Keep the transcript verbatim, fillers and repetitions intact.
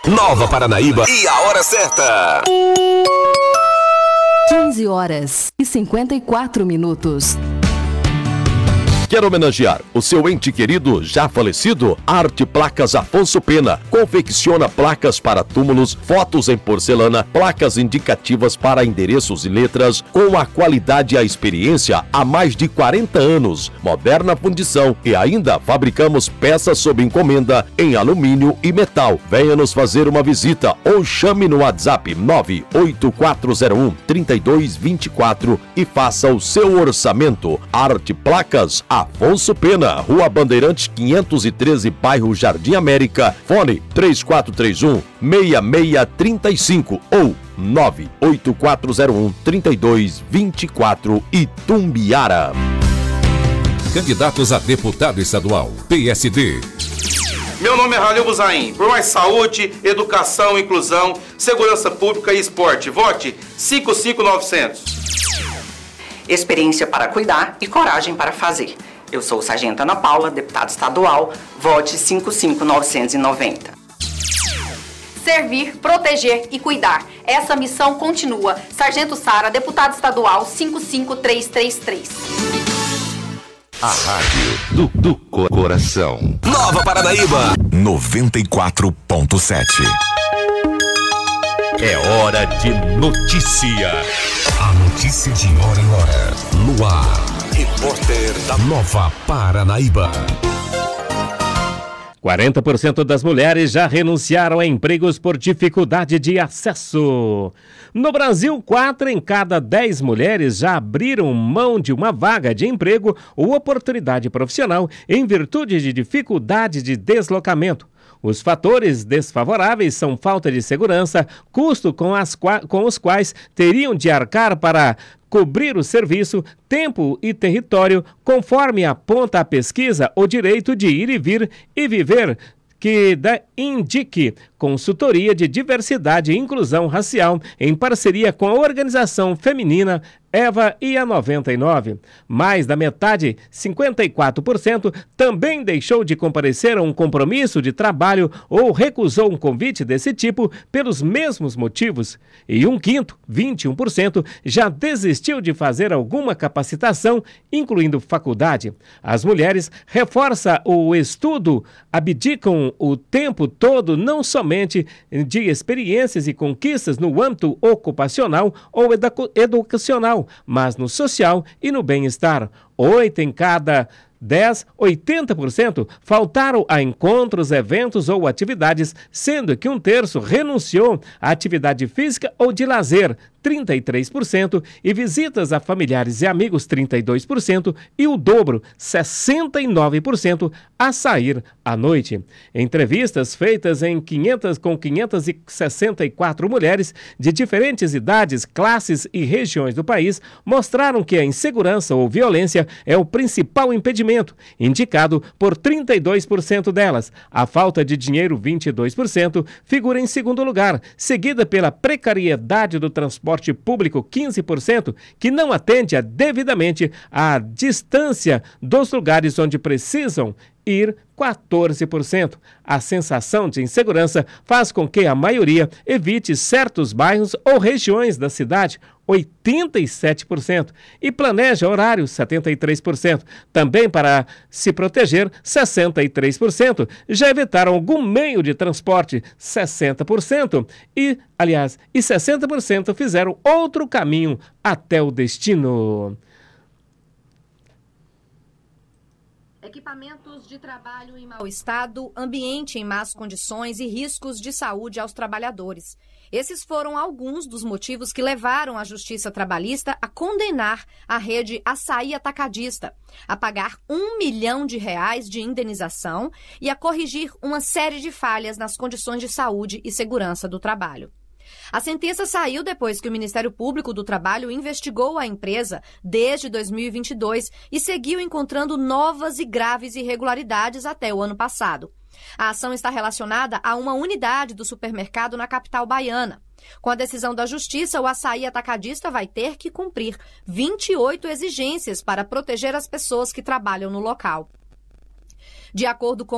Nova Paranaíba e a hora certa. quinze horas e cinquenta e quatro minutos. Quer homenagear o seu ente querido já falecido? Arte Placas Afonso Pena confecciona placas para túmulos, fotos em porcelana, placas indicativas para endereços e letras com a qualidade e a experiência há mais de quarenta anos. Moderna fundição e ainda fabricamos peças sob encomenda em alumínio e metal. Venha nos fazer uma visita ou chame no WhatsApp nove oito quatro zero um, três dois dois quatro e faça o seu orçamento. Arte Placas Afonso Pena, Rua Bandeirantes quinhentos e treze, bairro Jardim América, fone três quatro três um, seis seis três cinco ou nove oito quatro zero um, três dois dois quatro, Itumbiara. Candidatos a deputado estadual, P S D. Meu nome é Halil Buzaim. Por mais saúde, educação, inclusão, segurança pública e esporte. Vote cinco cinco nove zero zero. Experiência para cuidar e coragem para fazer. Eu sou Sargento Ana Paula, deputada estadual. Vote cinco cinco nove nove zero. Servir, proteger e cuidar. Essa missão continua. Sargento Sara, deputada estadual cinco cinco três três três. A rádio do, do coração. Nova Paranaíba noventa e quatro ponto sete. É hora de notícia. A notícia de hora em hora. No ar. Repórter da Nova Paranaíba. quarenta por cento das mulheres já renunciaram a empregos por dificuldade de acesso. No Brasil, quatro em cada dez mulheres já abriram mão de uma vaga de emprego ou oportunidade profissional em virtude de dificuldade de deslocamento. Os fatores desfavoráveis são falta de segurança, custo com, as qua- com os quais teriam de arcar para cobrir o serviço, tempo e território, conforme aponta a pesquisa O Direito de Ir e Vir e Viver, que da Indique, Consultoria de Diversidade e Inclusão Racial, em parceria com a organização feminina Eva e a noventa e nove. Mais da metade, cinquenta e quatro por cento, também deixou de comparecer a um compromisso de trabalho ou recusou um convite desse tipo pelos mesmos motivos. E um quinto, vinte e um por cento, já desistiu de fazer alguma capacitação, incluindo faculdade. As mulheres reforçam o estudo, abdicam o tempo todo não somente de experiências e conquistas no âmbito ocupacional ou edu- educacional, mas no social e no bem-estar. Oito em cada dez, oitenta por cento, faltaram a encontros, eventos ou atividades, sendo que um terço renunciou à atividade física ou de lazer, trinta e três por cento, e visitas a familiares e amigos, trinta e dois por cento, e o dobro, sessenta e nove por cento, a sair à noite. Entrevistas feitas em quinhentas, com quinhentas e sessenta e quatro mulheres de diferentes idades, classes e regiões do país mostraram que a insegurança ou violência é o principal impedimento, indicado por trinta e dois por cento delas. A falta de dinheiro, vinte e dois por cento, figura em segundo lugar, seguida pela precariedade do transporte público, quinze por cento, que não atende a, devidamente à distância dos lugares onde precisam ir, quatorze por cento. A sensação de insegurança faz com que a maioria evite certos bairros ou regiões da cidade, oitenta e sete por cento, e planeja horários, setenta e três por cento. Também para se proteger, sessenta e três por cento. Já evitaram algum meio de transporte, sessenta por cento. E, aliás, e sessenta por cento fizeram outro caminho até o destino. Equipamentos de trabalho em mau estado, ambiente em más condições e riscos de saúde aos trabalhadores. Esses foram alguns dos motivos que levaram a Justiça Trabalhista a condenar a rede Açaí Atacadista, a pagar um milhão de reais de indenização e a corrigir uma série de falhas nas condições de saúde e segurança do trabalho. A sentença saiu depois que o Ministério Público do Trabalho investigou a empresa desde dois mil e vinte e dois e seguiu encontrando novas e graves irregularidades até o ano passado. A ação está relacionada a uma unidade do supermercado na capital baiana. Com a decisão da Justiça, o Açaí Atacadista vai ter que cumprir vinte e oito exigências para proteger as pessoas que trabalham no local. De acordo com